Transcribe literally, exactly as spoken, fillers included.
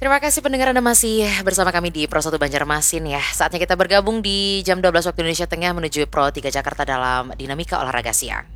Terima kasih pendengar Anda masih bersama kami di Pro satu Banjarmasin ya. Saatnya kita bergabung di jam dua belas waktu Indonesia Tengah menuju Pro tiga Jakarta dalam Dinamika Olahraga Siang.